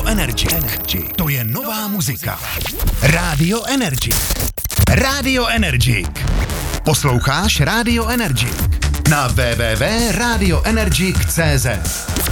Energy. To je nová muzika. Radio Energy. Radio Energy. Posloucháš Radio Energy na www.radioenergy.cz.